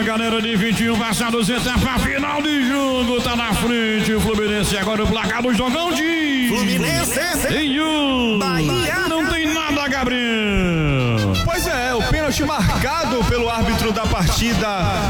dia, galera de 21 passados, etapa final de jogo, tá na frente o Fluminense, agora o placar do jogão de Fluminense em um. Bahia. Não tem nada, Gabriel. Pois é, o pênalti marcado pelo árbitro da partida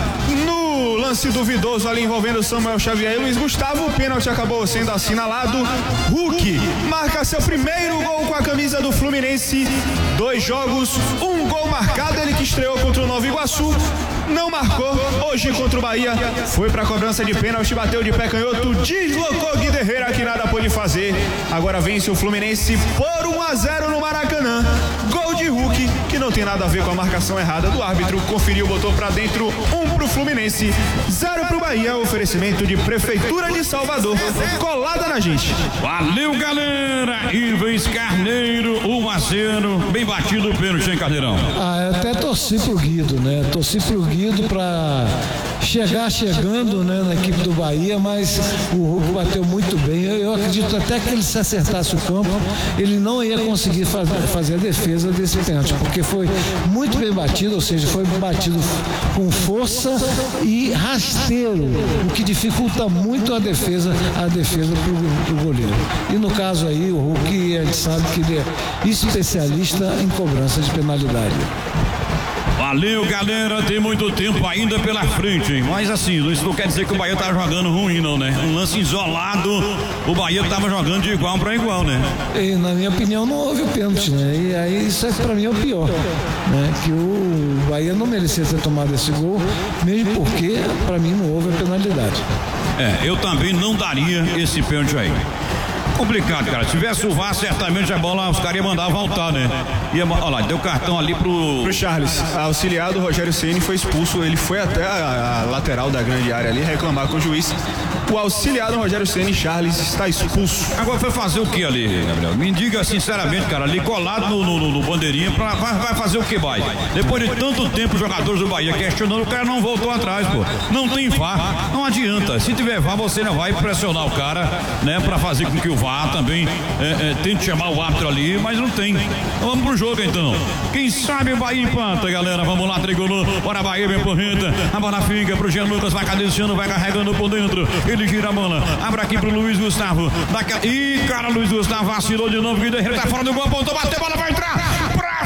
no lance duvidoso ali envolvendo Samuel Xavier e Luiz Gustavo. O pênalti acabou sendo assinalado. Hulk marca seu primeiro gol com a camisa do Fluminense. 2 jogos, 1 gol marcado. Ele que estreou contra o Nova Iguaçu, não marcou. Hoje contra o Bahia foi pra cobrança de pênalti, bateu de pé canhoto, deslocou Guido Herrera, que nada pôde fazer. Agora vence o Fluminense por 1-0 no Maracanã. Gol de Hulk, que não tem nada a ver com a marcação errada do árbitro. Conferiu, botou pra dentro. 1 pro Fluminense, 0 pro Bahia. Oferecimento de Prefeitura de Salvador, colada na gente. Valeu, galera. Ives Carneiro, 1-0. Bem batido o pênalti, hein, Carneirão? Eu até torci pro Guido, né? Torci pro Guido pra chegando, né, na equipe do Bahia, mas o Hulk bateu muito bem. Eu acredito até que ele, se acertasse o campo, ele não ia conseguir fazer a defesa desse pênalti, porque foi muito bem batido, ou seja, foi batido com força e rasteiro, o que dificulta muito a defesa pro goleiro. E no caso aí, o Hulk, a gente sabe que ele é especialista em cobrança de penalidade. Valeu, galera, tem muito tempo ainda pela frente, hein? Mas assim, isso não quer dizer que o Bahia tá jogando ruim, não, né? Um lance isolado, o Bahia tava jogando de igual para igual, né? E, na minha opinião, não houve o pênalti, né? E aí isso é pra mim é o pior, né? Que o Bahia não merecia ter tomado esse gol, mesmo porque pra mim não houve a penalidade. Eu também não daria esse pênalti aí. Complicado, cara. Se tivesse o VAR, certamente a bola, os caras iam mandar voltar, né? Olha lá, deu cartão ali pro Charles. Auxiliado, Rogério Ceni foi expulso. Ele foi até a lateral da grande área ali reclamar com o juiz. O auxiliado Rogério Ceni, Charles, está expulso. Agora foi fazer o que ali, Gabriel? Me diga sinceramente, cara, ali colado no bandeirinha, vai fazer o que vai? Depois de tanto tempo, os jogadores do Bahia questionando, o cara não voltou atrás, pô. Não tem VAR, não adianta. Se tiver VAR, você não vai pressionar o cara, né, pra fazer com que o VAR também tente chamar o árbitro ali, mas não tem. Vamos pro jogo então. Quem sabe o Bahia empata, galera. Vamos lá, tricolor. Bora, Bahia, vem por renta. A bola fica pro Jean Lucas, vai cadenciando, vai carregando por dentro. Ele gira a bola, abre aqui pro Luiz Gustavo. Ih, cara, Luiz Gustavo vacilou de novo. Guido Herrera tá fora do gol, apontou, bateu, a bola vai entrar. Pra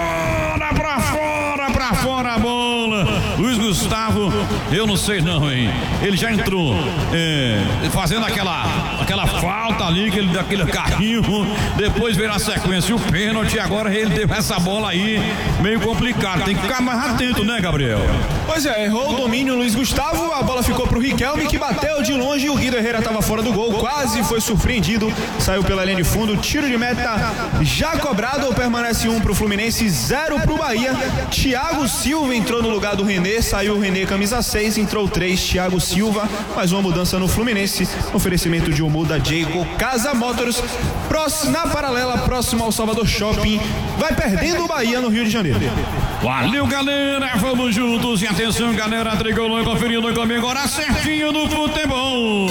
fora a bola. Luiz Gustavo, eu não sei não, hein? Ele já entrou fazendo aquela falta ali, daquele carrinho, depois veio na sequência o pênalti, agora ele teve essa bola aí, meio complicado, tem que ficar mais atento, né, Gabriel? Pois é, errou o domínio Luiz Gustavo, a bola ficou pro Riquelme, que bateu de longe, o Guido Herrera estava fora do gol, quase foi surpreendido, saiu pela linha de fundo, tiro de meta já cobrado, permanece 1 pro Fluminense, 0 pro Bahia. Thiago Silva entrou no lugar do René, saiu o René camisa 6, entrou 3, Thiago Silva, mais uma mudança no Fluminense, oferecimento de Muda Jayco, Casa Motors, na paralela, próximo ao Salvador Shopping, vai perdendo o Bahia no Rio de Janeiro. Valeu, galera, vamos juntos e atenção, galera, tricolor conferindo comigo agora certinho do futebol.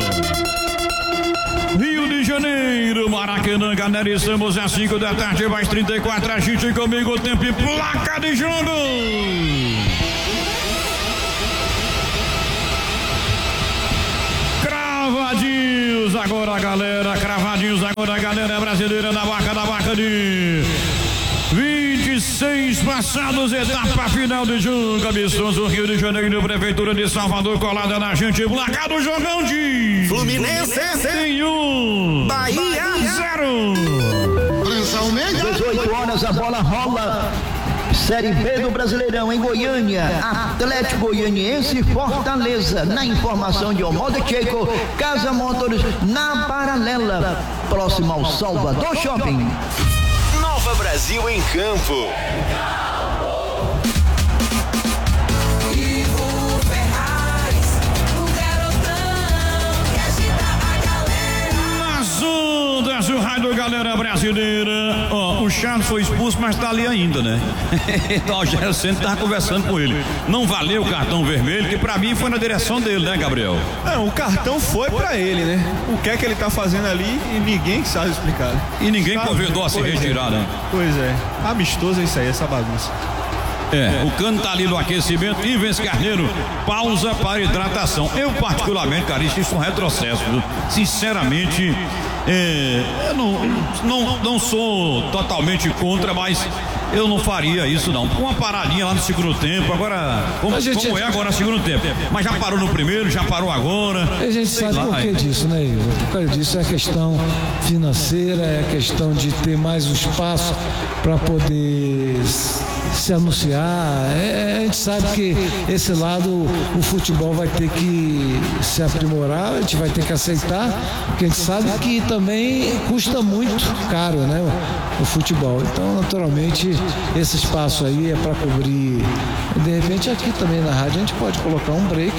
Rio de Janeiro, Maracanã, galera, estamos às 5 da tarde, mais 34, a gente comigo, tempo e placa de jogo. Cravadinhos agora, galera, cravadinhos agora, galera brasileira da barca de 26 passados, etapa final de jogo, amistoso Rio de Janeiro, Prefeitura de Salvador, colada na gente, placar do jogão de Fluminense tem 1, Bahia 0. 18 horas a bola rola. Série B do Brasileirão em Goiânia, Atlético Goianiense e Fortaleza. Na informação de Muda Jayco, Casa Motors, na paralela, próximo ao Salvador Shopping. Nova Brasil em campo. O rádio, galera brasileira. O Charles foi expulso, mas tá ali ainda, né? Então, o Rogério Ceni tava conversando com ele. Não valeu o cartão vermelho, que pra mim foi na direção dele, né, Gabriel? Não, o cartão foi pra ele, né? O que é que ele tá fazendo ali e ninguém sabe explicar. E ninguém convidou a se retirar, né? Pois é. Amistoso é isso aí, essa bagunça. O cano tá ali no aquecimento. Ivens Carneiro, pausa para hidratação. Eu particularmente, cara, isso é um retrocesso, viu? Sinceramente, eu não sou totalmente contra, mas eu não faria isso não. Uma paradinha lá no segundo tempo, agora como é agora no segundo tempo? Mas já parou no primeiro, já parou agora. A gente sabe por que disso, né, Igor? Por causa disso é a questão financeira, é a questão de ter mais um espaço para poder se anunciar. A gente sabe que esse lado o futebol vai ter que se aprimorar, a gente vai ter que aceitar, porque a gente sabe que também custa muito caro, né, o futebol. Então, naturalmente, esse espaço aí é para cobrir. De repente, aqui também na rádio a gente pode colocar um break.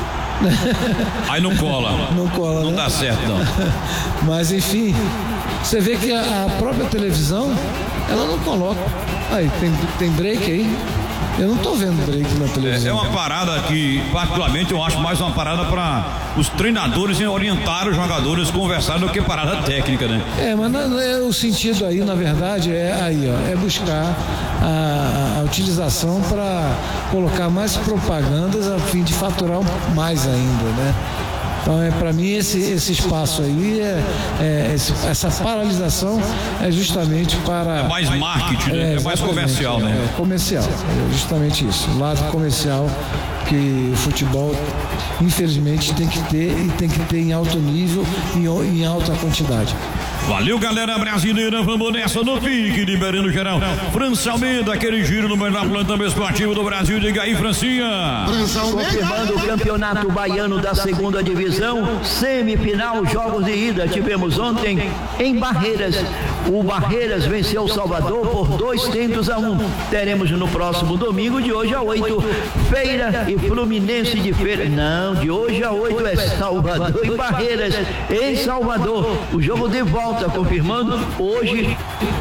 Aí não cola. Não cola, não, né? Dá certo, não. Mas enfim, você vê que a própria televisão, ela não coloca. Aí, tem break aí? Eu não tô vendo break na televisão. É uma parada que, particularmente, eu acho mais uma parada para os treinadores orientar os jogadores a conversar do que parada técnica, né? Mas o sentido aí, na verdade, é buscar a utilização para colocar mais propagandas a fim de faturar mais ainda, né? Então, para mim, esse espaço aí, essa paralisação é justamente para... É mais marketing, né? É mais comercial, né? É comercial, é justamente isso. O lado comercial que o futebol, infelizmente, tem que ter e tem que ter em alto nível e em alta quantidade. Valeu, galera brasileira, vamos nessa no pique, liberando geral. França Almeida, aquele giro no melhor plantão esportivo do Brasil. Diga aí, Francinha. Confirmando o campeonato baiano da segunda divisão, semifinal, jogos de ida. Tivemos ontem em Barreiras. O Barreiras venceu o Salvador por 2-1. Teremos no próximo domingo, de hoje a 8, Feira e Fluminense de Feira. Não, de hoje a 8 é Salvador e Barreiras em Salvador. O jogo de volta. Confirmando, hoje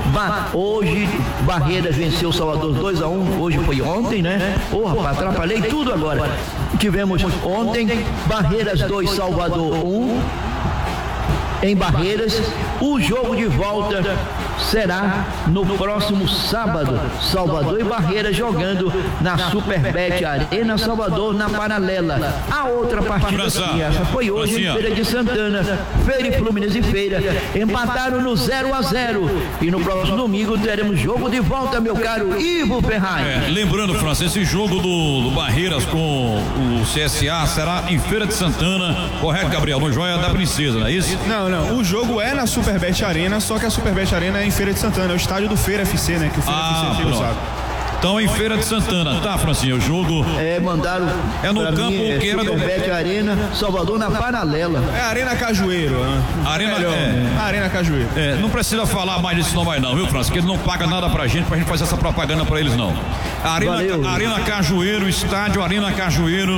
Barreiras venceu o Salvador 2-1, hoje foi ontem, né? Rapaz, atrapalhei tudo agora. Tivemos ontem Barreiras 2, Salvador 1, em Barreiras. O jogo de volta será no próximo sábado, Salvador e Barreiras jogando na Superbet Arena Salvador, na Paralela. A outra partida essa foi hoje em Feira de Santana. Feira e Fluminense e Feira empataram no 0-0 e no próximo domingo teremos jogo de volta, meu caro Ivo Ferraz. Lembrando, França, esse jogo do Barreiras com o CSA será em Feira de Santana, correto, Gabriel? No Joia da Princesa, não é isso? Não, o jogo é na Superbet Arena, só que a Superbet Arena é em Feira de Santana, é o estádio do Feira FC, né? Que o Feira FC usado. Então em Feira de Santana, tá, Francinha? O jogo. Mandaram. É no campo mim, que era do. Superbet Arena, Salvador na Paralela. É a Arena Cajueiro, né? Arena Cajueiro. Não precisa falar mais disso não vai não, viu, França? Que ele não paga nada pra gente fazer essa propaganda pra eles não. Arena Cajueiro, estádio Arena Cajueiro.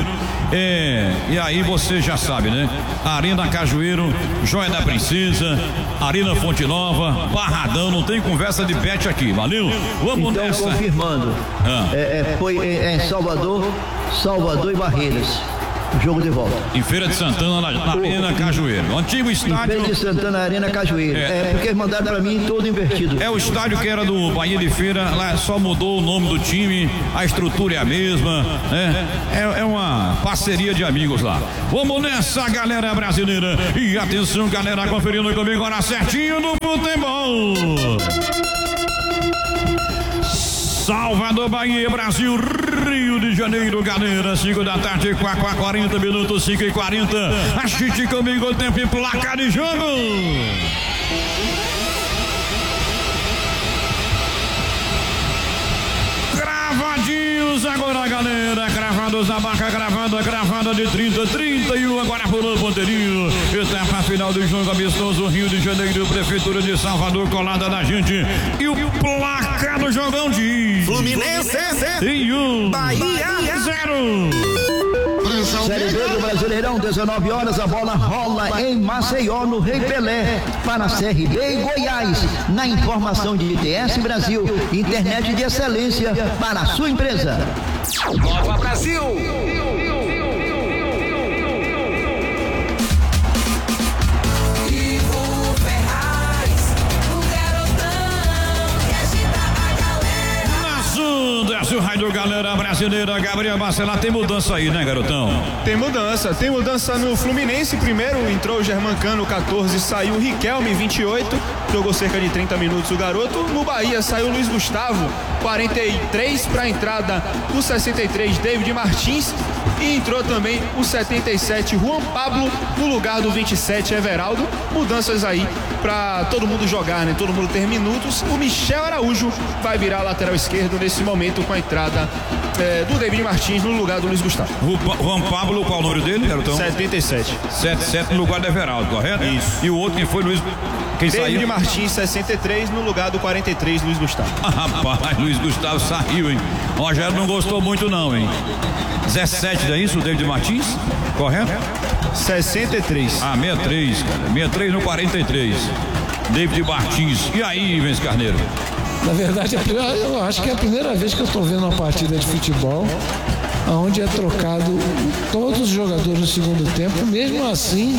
E aí você já sabe, né? Arena Cajueiro, Joia da Princesa, Arena Fonte Nova, Barradão, não tem conversa de bet aqui, valeu? Vamos então, nessa. Confirmando, foi em Salvador e Barreiras. Jogo de volta. Em Feira de Santana, na Arena Cajueiro. Antigo estádio. Em Feira de Santana, Arena Cajueiro. Porque mandaram pra mim todo invertido. É o estádio que era do Bahia de Feira, lá só mudou o nome do time, a estrutura é a mesma, né? É uma parceria de amigos lá. Vamos nessa, galera brasileira. E atenção, galera, conferindo comigo agora certinho no futebol. Salvador, Bahia, Brasil, Rio de Janeiro, galera, 5 da tarde, 40 minutos, 5h40. Assiste comigo o tempo e placar de jogo. Cravadinhos agora, galera, cravados na barca, cravada de 30, 31, agora pulou o ponteirinho. Etapa final do jogo amistoso, Rio de Janeiro, Prefeitura de Salvador, colada da gente. E o placar do jogão de Fluminense 1, Bahia 0. Série B do Brasileirão, 19 horas, a bola rola em Maceió, no Rei Pelé, para CRB e Goiás. Na informação de ITS Brasil, internet de excelência para a sua empresa. Nova Brasil. Desce o raio, galera. brasileira, Gabriel Bacelar, tem mudança aí, né, garotão? Tem mudança no Fluminense. Primeiro entrou o Germancano, 14, saiu o Riquelme, 28, jogou cerca de 30 minutos o garoto. No Bahia saiu o Luiz Gustavo, 43, para a entrada o 63, David Martins, e entrou também o 77, Juan Pablo, no lugar do 27, Everaldo. Mudanças aí para todo mundo jogar, né? Todo mundo ter minutos. O Michel Araújo vai virar lateral esquerdo nesse momento com a entrada do David Martins no lugar do Luiz Gustavo. Juan Pablo, qual o número dele, garotão? 77. 77 no lugar do Everaldo, correto? Isso. E o outro, quem foi, Luiz? Quem David saiu? Martins, 63, no lugar do 43, Luiz Gustavo. Rapaz, Luiz Gustavo saiu, hein? O Rogério não gostou muito não, hein? 17, não é isso, o David Martins? Correto? 63. 63, cara. 63 no 43. David Martins. E aí, Ivens Carneiro? Na verdade, eu acho que é a primeira vez que eu estou vendo uma partida de futebol onde é trocado todos os jogadores no segundo tempo. Mesmo assim,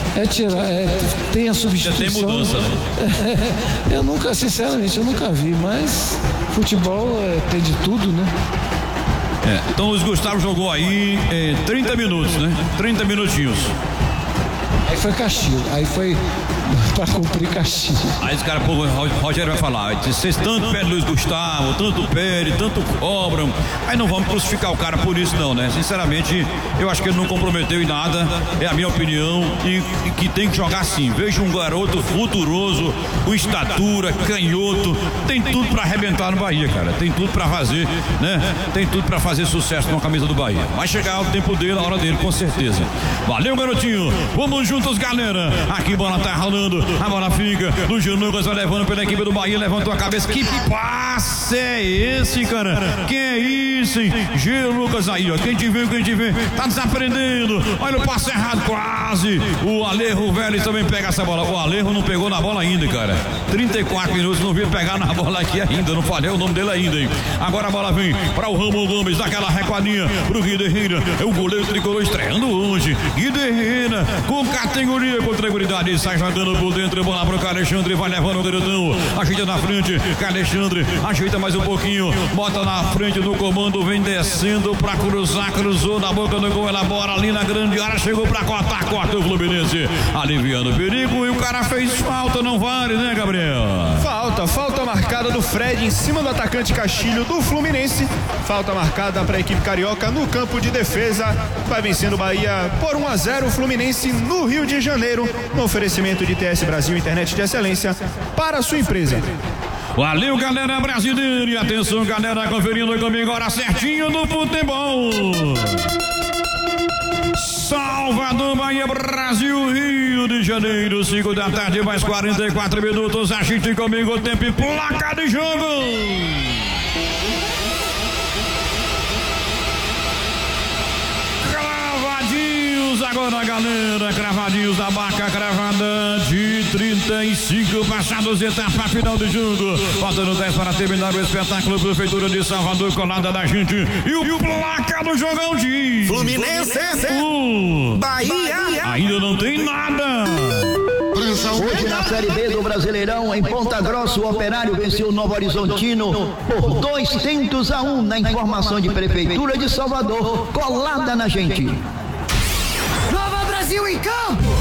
tem a substituição. Já tem mudança, né? Eu nunca, sinceramente, eu nunca vi, mas futebol tem de tudo, né? Então o Luiz Gustavo jogou aí 30 minutos, né? 30 minutinhos. Aí foi castigo, aí foi para cumprir castigo. Aí esse cara, pô, o Rogério vai falar, vocês tanto pedem Luiz Gustavo, tanto pedem, tanto cobram, aí não vamos crucificar o cara por isso não, né? Sinceramente, eu acho que ele não comprometeu em nada, é a minha opinião, e que tem que jogar assim. Veja um garoto futuroso, com estatura, canhoto, tem tudo pra arrebentar no Bahia, cara, tem tudo pra fazer, né? Tem tudo pra fazer sucesso com a camisa do Bahia. Vai chegar o tempo dele, a hora dele, com certeza. Valeu, garotinho, vamos juntos, galera. Aqui a bola tá rolando. A bola fica no Gil Lucas, vai levando pela equipe do Bahia, levantou a cabeça. Que passe é esse, cara? Que é isso, hein? Gil Lucas aí, ó. Quem te vê, tá desaprendendo. Olha o passe errado, quase. O Alejo Vélez também pega essa bola. O Alejo não pegou na bola ainda, cara. 34 minutos, não viu pegar na bola aqui ainda. Não falei o nome dele ainda, hein? Agora a bola vem para o Ramon Gomes, daquela recuadinha pro Guiderreira. É o goleiro tricolor estreando hoje. Guiderreira, com categoria, com tranquilidade, sai jogando por dentro, bola pro Alexandre, vai levando o garotão, ajeita na frente, Alexandre, ajeita mais um pouquinho, bota na frente do comando, vem descendo pra cruzar, cruzou na boca do gol, elabora ali na grande área, chegou pra cortar, corta o Fluminense, aliviando o perigo, e o cara fez falta, não vale, né, Gabriel? Falta marcada do Fred em cima do atacante Castilho do Fluminense, falta marcada para a equipe carioca no campo de defesa, vai vencendo o Bahia por 1-0 o Fluminense no Rio de Janeiro, no oferecimento de TS Brasil, internet de excelência para a sua empresa. Valeu, galera brasileira, e atenção, galera, conferindo comigo agora certinho no futebol. Salvador, Bahia, Brasil, Rio de Janeiro, 5 da tarde, mais 44 minutos, agite comigo o tempo e placa de jogo. Agora, galera, cravadinhos da Baca, cravada de 35 passados, etapa final do jogo, faltando 10 para terminar o espetáculo. Prefeitura de Salvador, colada da gente, e o placa do jogão de Fluminense, Bahia, ainda não tem nada. Hoje na Série B do Brasileirão, em Ponta Grossa, o Operário venceu o Novo Horizontino por 200-1 na informação de Prefeitura de Salvador, colada na gente. Nova Brasil em campo.